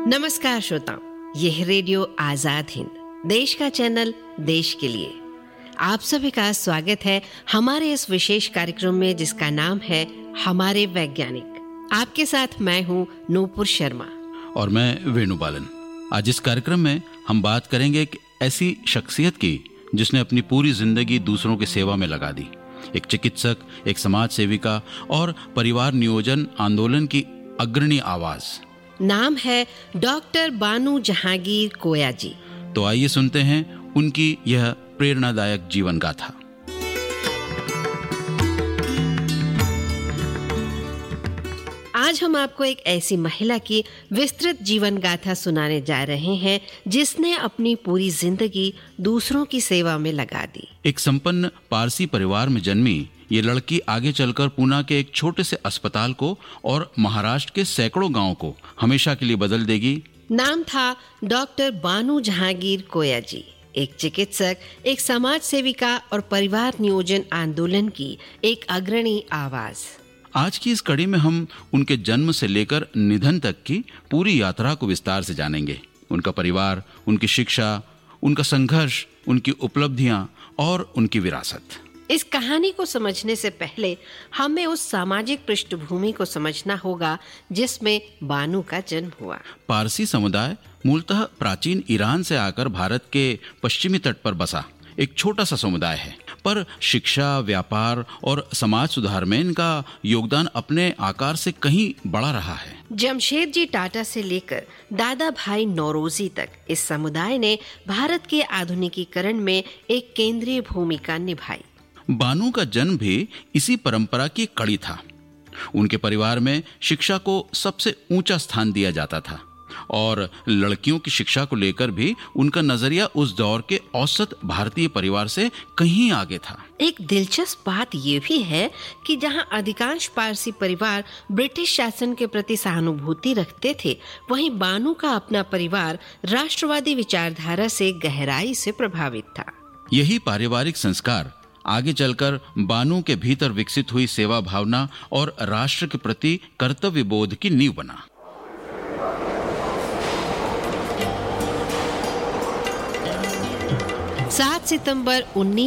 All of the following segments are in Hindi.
नमस्कार श्रोताओं, यह रेडियो आजाद हिंद देश का चैनल देश के लिए आप सभी का स्वागत है हमारे इस विशेष कार्यक्रम में जिसका नाम है हमारे वैज्ञानिक। आपके साथ मैं हूं नूपुर शर्मा और मैं वेणु बालन। आज इस कार्यक्रम में हम बात करेंगे एक ऐसी शख्सियत की जिसने अपनी पूरी जिंदगी दूसरों की सेवा में लगा दी। एक चिकित्सक, एक समाज सेविका और परिवार नियोजन आंदोलन की अग्रणी आवाज। नाम है डॉक्टर बानू जहांगीर कोया जी। तो आइए सुनते हैं उनकी यह प्रेरणादायक जीवन गाथा। आज हम आपको एक ऐसी महिला की विस्तृत जीवन गाथा सुनाने जा रहे हैं जिसने अपनी पूरी जिंदगी दूसरों की सेवा में लगा दी। एक संपन्न पारसी परिवार में जन्मी ये लड़की आगे चलकर पूना के एक छोटे से अस्पताल को और महाराष्ट्र के सैकड़ों गांवों को हमेशा के लिए बदल देगी। नाम था डॉक्टर बानू जहांगीर कोया जी। एक चिकित्सक, एक समाज सेविका और परिवार नियोजन आंदोलन की एक अग्रणी आवाज। आज की इस कड़ी में हम उनके जन्म से लेकर निधन तक की पूरी यात्रा को विस्तार से जानेंगे। उनका परिवार, उनकी शिक्षा, उनका संघर्ष, उनकी उपलब्धियां और उनकी विरासत। इस कहानी को समझने से पहले हमें उस सामाजिक पृष्ठभूमि को समझना होगा जिसमें बानू का जन्म हुआ। पारसी समुदाय मूलतः प्राचीन ईरान से आकर भारत के पश्चिमी तट पर बसा एक छोटा सा समुदाय है, पर शिक्षा, व्यापार और समाज सुधार में इनका योगदान अपने आकार से कहीं बड़ा रहा है। जमशेदजी टाटा से लेकर दादा भाई नौरोजी तक इस समुदाय ने भारत के आधुनिकीकरण में एक केंद्रीय भूमिका निभाई। बानू का जन्म भी इसी परंपरा की कड़ी था। उनके परिवार में शिक्षा को सबसे ऊंचा स्थान दिया जाता था और लड़कियों की शिक्षा को लेकर भी उनका नजरिया उस दौर के औसत भारतीय परिवार से कहीं आगे था। एक दिलचस्प बात यह भी है कि जहां अधिकांश पारसी परिवार ब्रिटिश शासन के प्रति सहानुभूति रखते थे, वहीं बानू का अपना परिवार राष्ट्रवादी विचारधारा से गहराई से प्रभावित था। यही पारिवारिक संस्कार आगे चलकर बानू के भीतर विकसित हुई सेवा भावना और राष्ट्र के प्रति कर्तव्य बोध की नींव बना। सात सितंबर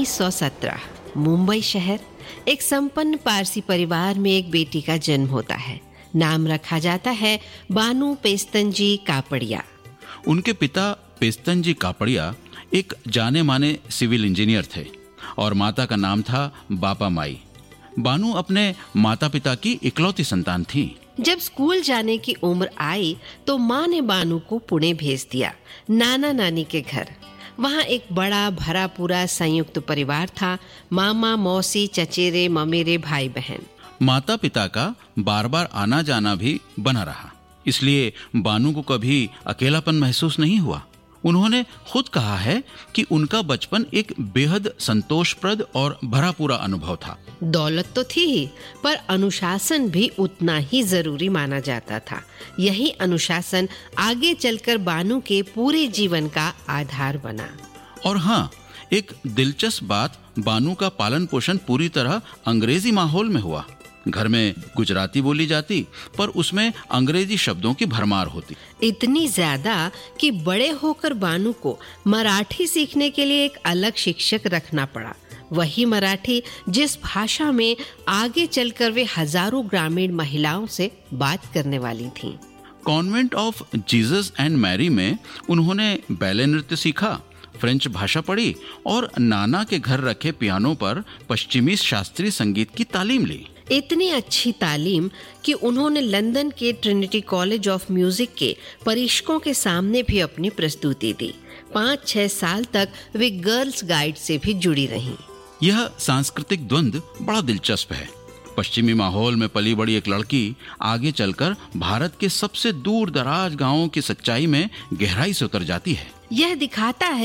1917 मुंबई शहर, एक संपन्न पारसी परिवार में एक बेटी का जन्म होता है। नाम रखा जाता है बानू पेस्तनजी कापड़िया। उनके पिता पेस्तनजी कापड़िया एक जाने माने सिविल इंजीनियर थे और माता का नाम था बापा माई। बानू अपने माता पिता की इकलौती संतान थी। जब स्कूल जाने की उम्र आई तो माँ ने बानू को पुणे भेज दिया, नाना नानी के घर। वहाँ एक बड़ा भरा पूरा संयुक्त परिवार था, मामा, मौसी, चचेरे, ममेरे, भाई बहन। माता पिता का बार बार आना जाना भी बना रहा, इसलिए बानू को कभी अकेलापन महसूस नहीं हुआ। उन्होंने खुद कहा है कि उनका बचपन एक बेहद संतोषप्रद और भरा पूरा अनुभव था। दौलत तो थी ही, पर अनुशासन भी उतना ही जरूरी माना जाता था। यही अनुशासन आगे चलकर बानू के पूरे जीवन का आधार बना। और हाँ, एक दिलचस्प बात, बानू का पालन पोषण पूरी तरह अंग्रेजी माहौल में हुआ। घर में गुजराती बोली जाती, पर उसमें अंग्रेजी शब्दों की भरमार होती। इतनी ज्यादा कि बड़े होकर बानू को मराठी सीखने के लिए एक अलग शिक्षक रखना पड़ा। वही मराठी जिस भाषा में आगे चलकर वे हजारों ग्रामीण महिलाओं से बात करने वाली थीं। Convent of Jesus and Mary में उन्होंने बैले नृत्य सीखा, फ्रेंच भाषा पढ़ी और नाना के घर रखे पियानो पर पश्चिमी शास्त्रीय संगीत की तालीम ली। इतनी अच्छी तालीम कि उन्होंने लंदन के ट्रिनिटी कॉलेज ऑफ म्यूजिक के परीक्षकों के सामने भी अपनी प्रस्तुति दी। 5-6 साल तक वे गर्ल्स गाइड से भी जुड़ी रहीं। यह सांस्कृतिक द्वंद्व बड़ा दिलचस्प है। पश्चिमी माहौल में पली बड़ी एक लड़की आगे चलकर भारत के सबसे दूर दराज गांवों की सच्चाई में गहराई से उतर जाती है। यह दिखाता है